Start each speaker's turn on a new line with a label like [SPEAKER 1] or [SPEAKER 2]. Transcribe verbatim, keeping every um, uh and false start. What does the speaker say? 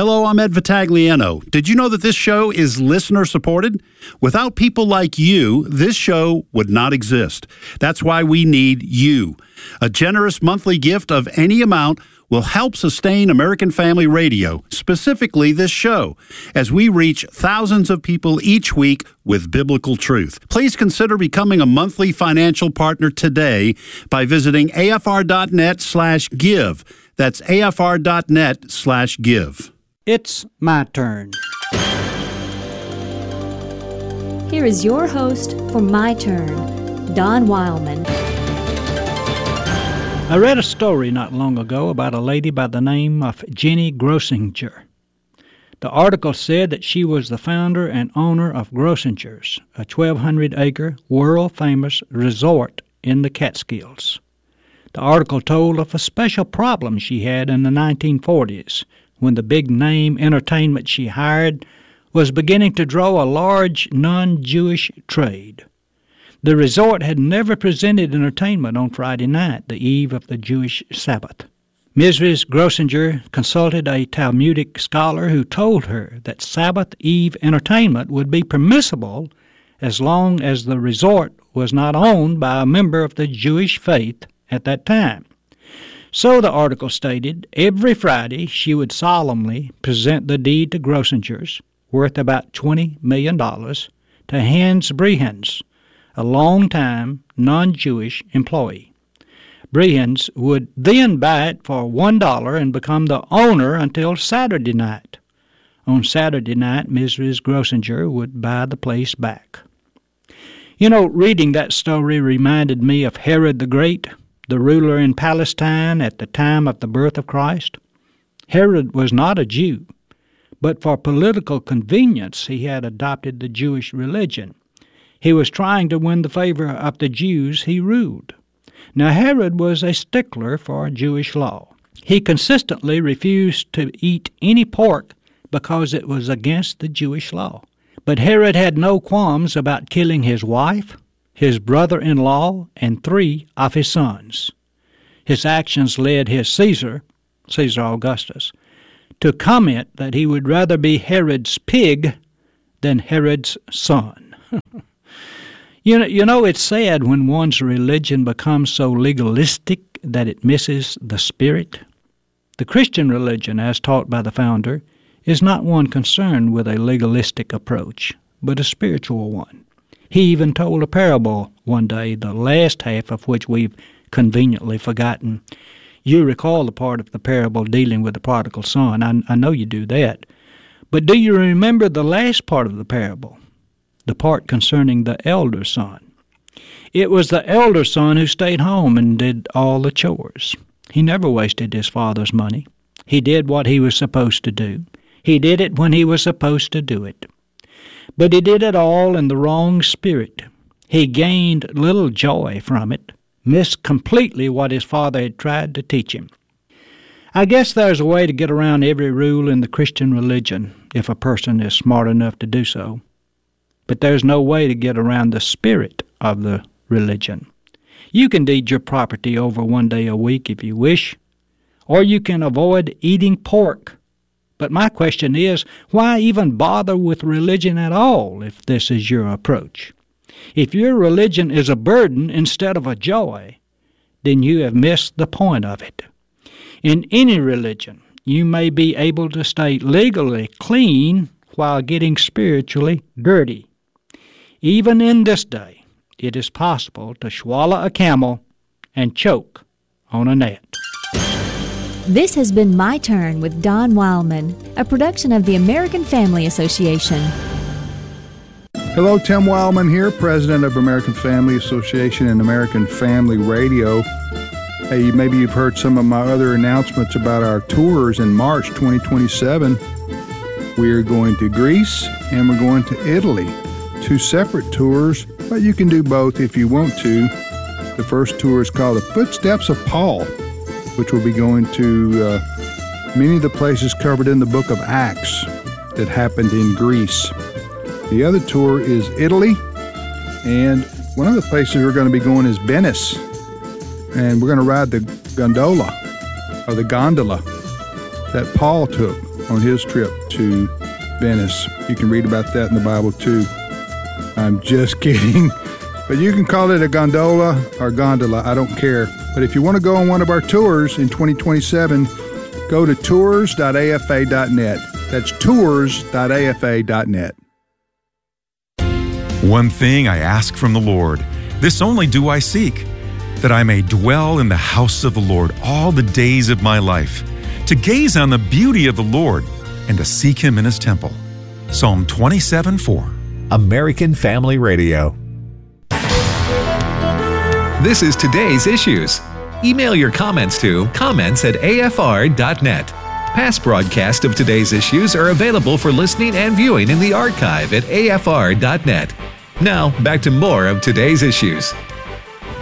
[SPEAKER 1] Hello, I'm Ed Vitagliano. Did you know that this show is listener-supported? Without people like you, this show would not exist. That's why we need you. A generous monthly gift of any amount will help sustain American Family Radio, specifically this show, as we reach thousands of people each week with biblical truth. Please consider becoming a monthly financial partner today by visiting afr.net slash give. That's afr.net slash give.
[SPEAKER 2] It's my turn.
[SPEAKER 3] Here is your host for My Turn, Don Wildman.
[SPEAKER 2] I read a story not long ago about a lady by the name of Jenny Grossinger. The article said that she was the founder and owner of Grossinger's, a twelve hundred acre, world-famous resort in the Catskills. The article told of a special problem she had in the nineteen forties, when the big-name entertainment she hired was beginning to draw a large non-Jewish trade. The resort had never presented entertainment on Friday night, the eve of the Jewish Sabbath. Missus Grossinger consulted a Talmudic scholar who told her that Sabbath Eve entertainment would be permissible as long as the resort was not owned by a member of the Jewish faith at that time. So, the article stated, every Friday she would solemnly present the deed to Grossinger's, worth about twenty million dollars, to Hans Brehans, a long-time non-Jewish employee. Brehans would then buy it for one dollar and become the owner until Saturday night. On Saturday night, Missus Grossinger would buy the place back. You know, reading that story reminded me of Herod the Great, the ruler in Palestine at the time of the birth of Christ. Herod was not a Jew, but for political convenience he had adopted the Jewish religion. He was trying to win the favor of the Jews he ruled. Now, Herod was a stickler for Jewish law. He consistently refused to eat any pork because it was against the Jewish law. But Herod had no qualms about killing his wife, his brother-in-law, and three of his sons. His actions led his Caesar, Caesar Augustus, to comment that he would rather be Herod's pig than Herod's son. You know, you know, it's sad when one's religion becomes so legalistic that it misses the spirit. The Christian religion, as taught by the founder, is not one concerned with a legalistic approach, but a spiritual one. He even told a parable one day, the last half of which we've conveniently forgotten. You recall the part of the parable dealing with the prodigal son. I, I know you do that. But do you remember the last part of the parable? The part concerning the elder son. It was the elder son who stayed home and did all the chores. He never wasted his father's money. He did what he was supposed to do. He did it when he was supposed to do it. But he did it all in the wrong spirit. He gained little joy from it, missed completely what his father had tried to teach him. I guess there's a way to get around every rule in the Christian religion, if a person is smart enough to do so. But there's no way to get around the spirit of the religion. You can deed your property over one day a week if you wish, or you can avoid eating pork. But my question is, why even bother with religion at all if this is your approach? If your religion is a burden instead of a joy, then you have missed the point of it. In any religion, you may be able to stay legally clean while getting spiritually dirty. Even in this day, it is possible to swallow a camel and choke on a gnat.
[SPEAKER 3] This has been My Turn with Don Wildman, a production of the American Family Association.
[SPEAKER 4] Hello, Tim Wildman here, president of American Family Association and American Family Radio. Hey, maybe you've heard some of my other announcements about our tours in March twenty twenty-seven. We're going to Greece and we're going to Italy. Two separate tours, but you can do both if you want to. The first tour is called The Footsteps of Paul, which will be going to uh, many of the places covered in the book of Acts that happened in Greece. The other tour is Italy, and one of the places we're going to be going is Venice, and we're going to ride the gondola, or the gondola, that Paul took on his trip to Venice. You can read about that in the Bible too. I'm just kidding. But you can call it a gondola or gondola. I don't care. But if you want to go on one of our tours in twenty twenty-seven, go to tours dot a f a dot net. That's tours dot a f a dot net.
[SPEAKER 5] One thing I ask from the Lord, this only do I seek, that I may dwell in the house of the Lord all the days of my life, to gaze on the beauty of the Lord and to seek Him in His temple. Psalm twenty-seven four.
[SPEAKER 6] American Family Radio. This is Today's Issues. Email your comments to comments at a f r dot net. Past broadcasts of Today's Issues are available for listening and viewing in the archive at a f r dot net. Now, back to more of Today's Issues.